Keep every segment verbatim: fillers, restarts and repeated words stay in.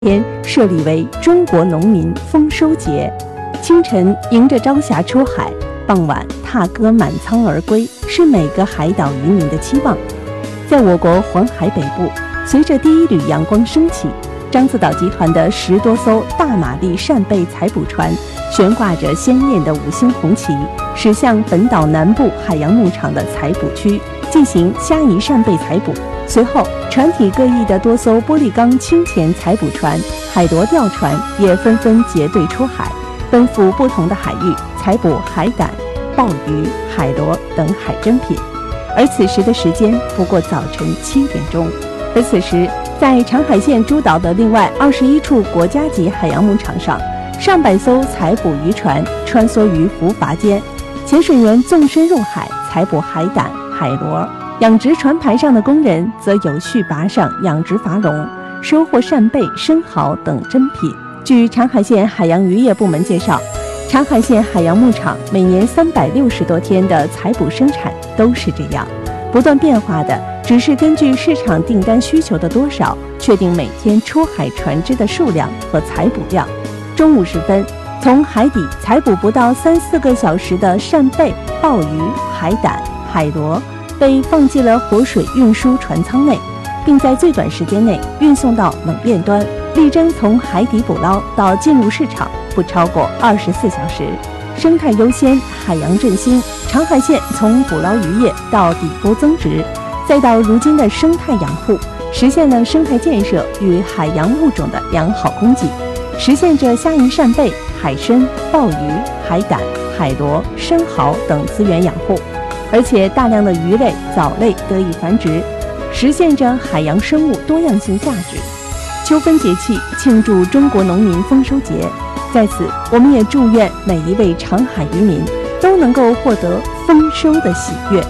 天设立为中国农民丰收节。清晨迎着朝霞出海，傍晚踏歌满仓而归，是每个海岛渔民的期望。在我国黄海北部，随着第一缕阳光升起，獐子岛集团的十多艘大马力扇贝采捕船悬挂着鲜艳的五星红旗，驶向本岛南部海洋牧场的采捕区，进行虾夷扇贝采捕。随后，船体各异的多艘玻璃钢轻潜采捕船、海螺钓船也纷纷结队出海，奔赴不同的海域，采捕海胆、鲍鱼、海螺等海珍品。而此时的时间不过早晨七点钟。而此时，在长海县诸岛的另外二十一处国家级海洋牧场上，上百艘采捕渔船穿梭于浮筏间，潜水员纵身入海采捕海胆、海螺。养殖船排上的工人则有序拔上养殖筏笼，收获扇贝、生蚝等珍品。据长海县海洋渔业部门介绍，长海县海洋牧场每年三百六十多天的采捕生产都是这样，不断变化的只是根据市场订单需求的多少，确定每天出海船只的数量和采捕量。中午时分，从海底采捕不到三四个小时的扇贝、鲍鱼、海胆、海螺被放进了活水运输船舱内，并在最短时间内运送到冷链端，力争从海底捕捞到进入市场不超过二十四小时。生态优先，海洋振兴，长海县从捕捞渔业到底沟增值，再到如今的生态养护，实现了生态建设与海洋物种的良好供给，实现着虾夷扇贝、海参、鲍鱼、海胆、海螺、生蚝等资源养护，而且大量的鱼类、藻类得以繁殖，实现着海洋生物多样性价值。秋分节气庆祝中国农民丰收节，在此我们也祝愿每一位长海渔民都能够获得丰收的喜悦。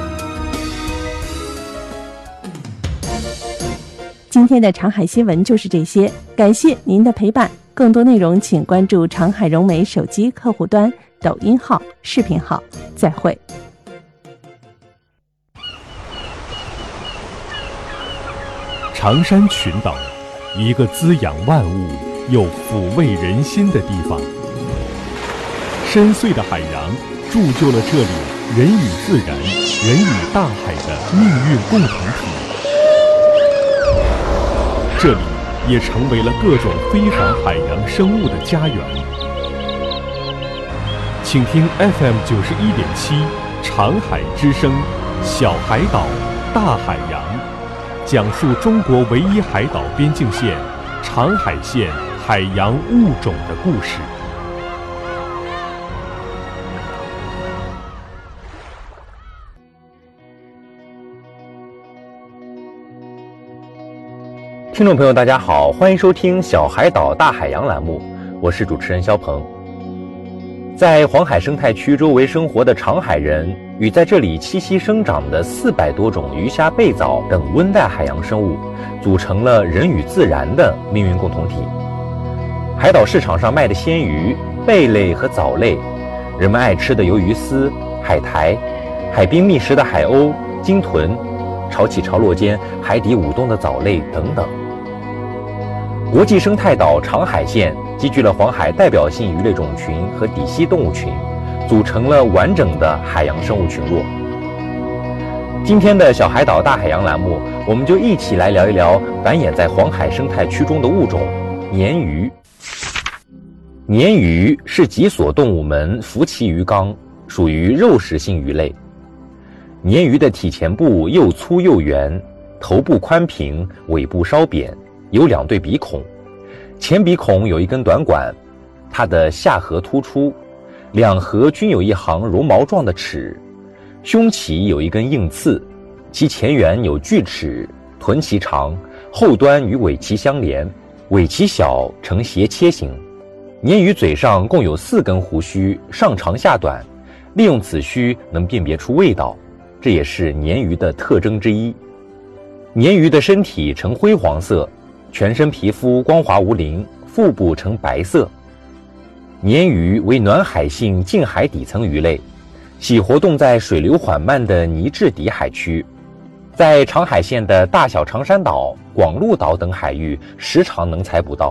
今天的长海新闻就是这些，感谢您的陪伴。更多内容请关注长海融媒手机客户端、抖音号、视频号。再会。 长山群岛，一个滋养万物又抚慰人心的地方。深邃的海洋铸就了这里人与自然、人与大海的命运共同体。这里也成为了各种非凡海洋生物的家园。请听 F M 九十一点七长海之声，小海岛，大海洋。讲述中国唯一海岛边境线长海县海洋物种的故事。 听众朋友大家好，欢迎收听小海岛大海洋栏目，我是主持人肖鹏。在黄海生态区周围生活的长海人与在这里栖息生长的四百多种鱼虾贝藻等温带海洋生物，组成了人与自然的命运共同体。海岛市场上卖的鲜鱼、贝类和藻类，人们爱吃的鱿鱼丝、海苔，海滨觅食的海鸥、鲸豚，潮起潮落间海底舞动的藻类等等。国际生态岛长海县集聚了黄海代表性鱼类种群和底栖动物群，组成了完整的海洋生物群落。今天的小海岛大海洋栏目，我们就一起来聊一聊繁衍在黄海生态区中的物种鲶鱼。鲶鱼是脊索动物门浮鳍鱼纲，属于肉食性鱼类。鲶鱼的体前部又粗又圆，头部宽平，尾部稍扁，有两对鼻孔，前鼻孔有一根短管，它的下颌突出，两颌均有一行绒毛状的齿，胸鳍有一根硬刺，其前缘有锯齿，臀鳍长，后端与尾鳍相连，尾鳍小，呈斜切形。鲶鱼嘴上共有四根胡须，上长下短，利用此须能辨别出味道，这也是鲶鱼的特征之一。鲶鱼的身体呈灰黄色，全身皮肤光滑无鳞，腹部呈白色。鲶鱼为暖海性近海底层鱼类，喜活动在水流缓慢的泥质底海区。 在长海县的大小长山岛、广鹿岛等海域，时常能采捕到。